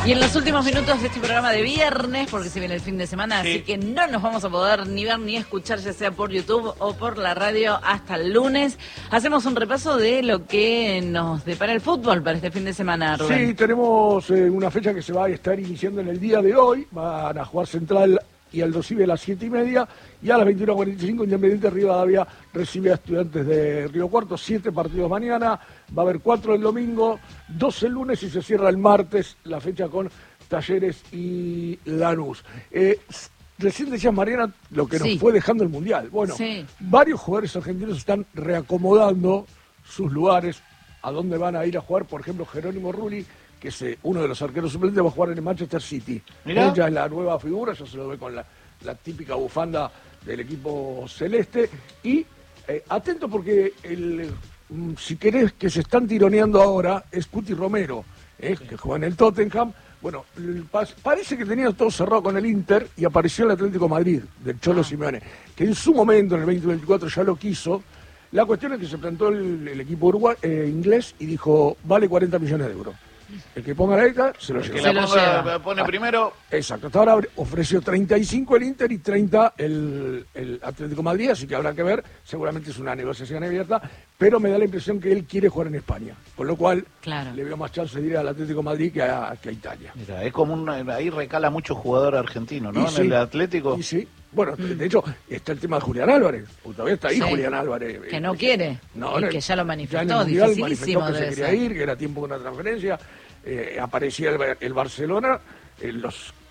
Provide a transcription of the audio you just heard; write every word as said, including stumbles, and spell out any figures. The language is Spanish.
Y en los últimos minutos de este programa de viernes, porque se viene el fin de semana, Sí. así que no nos vamos a poder ni ver ni escuchar, ya sea por YouTube o por la radio, hasta el lunes. Hacemos un repaso de lo que nos depara el fútbol para este fin de semana, Rubén. Sí, tenemos eh, una fecha que se va a estar iniciando en el día de hoy. Van a jugar Central y Aldo Civi a las siete y media, y a las veintiuno cuarenta y cinco Independiente Rivadavia recibe a Estudiantes de Río Cuarto. Siete partidos mañana, va a haber cuatro el domingo, dos el lunes y se cierra el martes la fecha con Talleres y Lanús. Eh, Recién decías, Mariana, lo que nos Sí. fue dejando el Mundial. Bueno, Sí. varios jugadores argentinos están reacomodando sus lugares, a dónde van a ir a jugar. Por ejemplo, Jerónimo Rulli, que es eh, uno de los arqueros suplentes, va a jugar en el Manchester City. Mirá. Él ya es la nueva figura, ya se lo ve con la, la típica bufanda del equipo celeste. Y eh, atento porque, el, mm, si querés, que se están tironeando ahora, es Cuti Romero, eh, que juega en el Tottenham. Bueno, el pas- parece que tenía todo cerrado con el Inter y apareció el Atlético de Madrid, del Cholo Simeone, que en su momento, en el veinte veinticuatro, ya lo quiso. La cuestión es que se plantó el, el equipo uruguay, eh, inglés y dijo, vale cuarenta millones de euros. El que ponga la letra se lo El que lleva. Se la lo ponga- lleva. la pone primero. Exacto, hasta ahora ofreció treinta y cinco el Inter y treinta el, el Atlético de Madrid, así que habrá que ver, seguramente es una negociación abierta, pero me da la impresión que él quiere jugar en España, con lo cual Claro. le veo más chance de ir al Atlético de Madrid que a, que a Italia. Mira, es como un, ahí recala mucho jugador argentino, ¿no? Y En sí, el Atlético. Y sí, bueno, de hecho, está el tema de Julián Álvarez, porque todavía está ahí Sí. Julián Álvarez. Que no quiere, y no, que ya lo manifestó, ya en el Mundial dificilísimo manifestó que se debe quería ser. ir, que era tiempo de una transferencia. Eh, aparecía el, el Barcelona, eh, los